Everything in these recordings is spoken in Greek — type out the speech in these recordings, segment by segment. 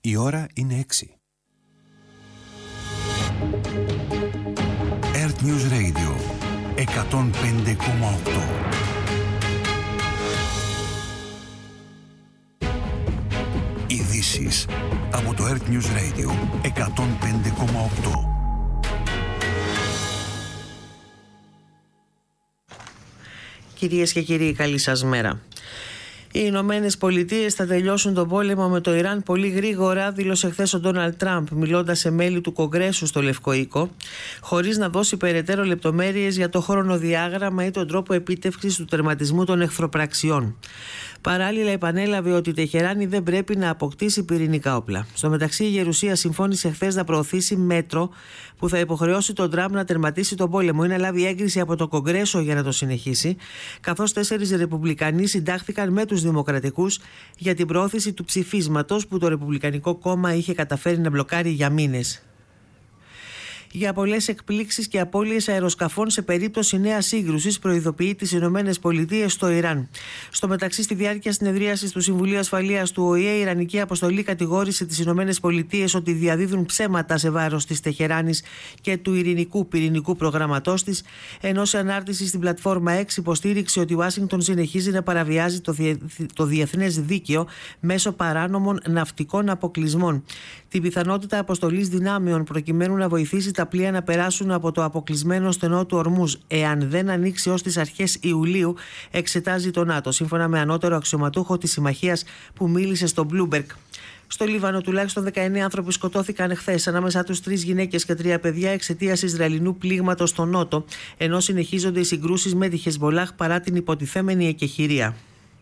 Η ώρα είναι 6. Earth News Radio 105,8. Ειδήσεις από το Earth News Radio 105,8. Κυρίες και κύριοι, καλή σας μέρα. Οι Ηνωμένες Πολιτείες θα τελειώσουν τον πόλεμο με το Ιράν πολύ γρήγορα, δήλωσε χθες ο Ντόναλντ Τραμπ, μιλώντας σε μέλη του Κογκρέσου στο Λευκό Οίκο, χωρίς να δώσει περαιτέρω λεπτομέρειες για το χρονοδιάγραμμα ή τον τρόπο επίτευξης του τερματισμού των εχθροπραξιών. Παράλληλα, επανέλαβε ότι η Τεχεράνη δεν πρέπει να αποκτήσει πυρηνικά όπλα. Στο μεταξύ, η Γερουσία συμφώνησε χθες να προωθήσει μέτρο που θα υποχρεώσει τον Τραμπ να τερματίσει τον πόλεμο ή να λάβει έγκριση από το Κογκρέσο για να το συνεχίσει, καθώς 4 Ρεπουμπλικανοί συντάχθηκαν με τους Δημοκρατικούς για την προώθηση του ψηφίσματος που το Ρεπουμπλικανικό κόμμα είχε καταφέρει να μπλοκάρει για μήνες. Για πολλές εκπλήξεις και απώλειες αεροσκαφών σε περίπτωση νέας σύγκρουσης, προειδοποιεί τις Ηνωμένες Πολιτείες στο Ιράν. Στο μεταξύ, στη διάρκεια συνεδρίασης του Συμβουλίου Ασφαλείας του ΟΗΕ, η Ιρανική αποστολή κατηγόρησε τις Ηνωμένες Πολιτείες ότι διαδίδουν ψέματα σε βάρος της Τεχεράνης και του ειρηνικού πυρηνικού προγραμματός της, ενώ σε ανάρτηση στην πλατφόρμα X υποστήριξε ότι η Ουάσιγκτον συνεχίζει να παραβιάζει το διεθνές δίκαιο μέσω παράνομων ναυτικών αποκλεισμών. Την πιθανότητα αποστολής δυνάμεων προκειμένου να βοηθήσει τα πλοία να περάσουν από το αποκλεισμένο στενό του Ορμούζ, εάν δεν ανοίξει ως τις αρχές Ιουλίου, εξετάζει το ΝΑΤΟ, σύμφωνα με ανώτερο αξιωματούχο της συμμαχίας που μίλησε στο Bloomberg. Στο Λίβανο, τουλάχιστον 19 άνθρωποι σκοτώθηκαν χθες, ανάμεσά τους 3 γυναίκες και 3 παιδιά, εξαιτίας Ισραηλινού πλήγματος στο Νότο, ενώ συνεχίζονται οι συγκρούσεις με τη Χεσμολάχ παρά την υποτιθέμενη εκεχηρία.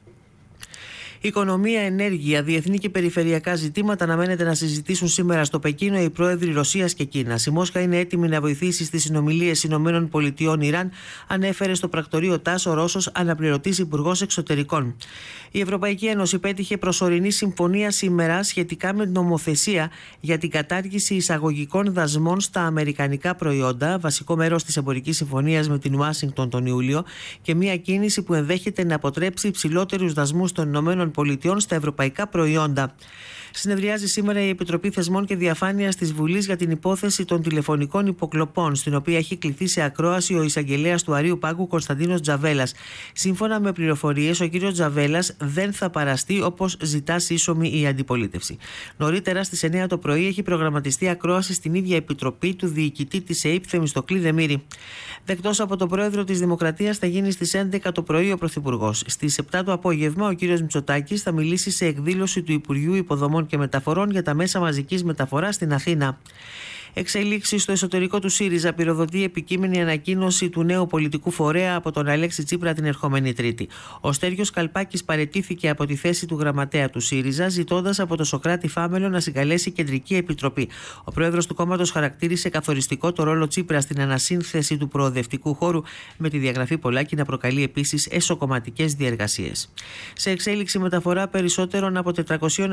Οικονομία, ενέργεια, διεθνή και περιφερειακά ζητήματα αναμένεται να συζητήσουν σήμερα στο Πεκίνο οι πρόεδροι Ρωσίας και Κίνας. Η Μόσχα είναι έτοιμη να βοηθήσει στις συνομιλίες Ηνωμένων Πολιτειών Ιράν, ανέφερε στο πρακτορείο ΤΑΣ ο Ρώσος αναπληρωτής υπουργός εξωτερικών. Η Ευρωπαϊκή Ένωση πέτυχε προσωρινή συμφωνία σήμερα σχετικά με νομοθεσία για την κατάργηση εισαγωγικών δασμών στα αμερικανικά προϊόντα, βασικό μέρος της εμπορικής συμφωνίας με την Ουάσιγκτον τον Ιούλιο, και μια κίνηση που ενδέχεται να αποτρέψει υψηλότερους δασμούς των ΗΠΑ στα ευρωπαϊκά προϊόντα. Συνεδριάζει σήμερα η Επιτροπή Θεσμών και Διαφάνειας της Βουλής για την υπόθεση των τηλεφωνικών υποκλοπών, στην οποία έχει κληθεί σε ακρόαση ο εισαγγελέας του Αρείου Πάγου Κωνσταντίνος Τζαβέλας. Σύμφωνα με πληροφορίες, ο κ. Τζαβέλας δεν θα παραστεί, όπως ζητά σύσσωμη η αντιπολίτευση. Νωρίτερα στις 9 το πρωί έχει προγραμματιστεί ακρόαση στην ίδια επιτροπή του διοικητή της ΕΥΠ Θεμιστοκλή Δεμήρη. Δεκτός από τον πρόεδρο της Δημοκρατίας θα γίνει στις 11 το πρωί ο Πρωθυπουργός. Στις 7 το απόγευμα ο κ. Μητσοτάκης θα μιλήσει σε εκδήλωση του Υπουργείου Υποδομών και Μεταφορών για τα μέσα μαζικής μεταφοράς στην Αθήνα. Εξελίξεις στο εσωτερικό του ΣΥΡΙΖΑ πυροδοτεί επικείμενη ανακοίνωση του νέου πολιτικού φορέα από τον Αλέξη Τσίπρα την ερχόμενη Τρίτη. Ο Στέργιος Καλπάκης παραιτήθηκε από τη θέση του γραμματέα του ΣΥΡΙΖΑ, ζητώντας από τον Σωκράτη Φάμελο να συγκαλέσει κεντρική επιτροπή. Ο πρόεδρος του κόμματος χαρακτήρισε καθοριστικό το ρόλο Τσίπρα στην ανασύνθεση του προοδευτικού χώρου, με τη διαγραφή Πολάκη να προκαλεί επίσης εσωκομματικές διεργασίες. Σε εξέλιξη μεταφορά περισσότερων από 400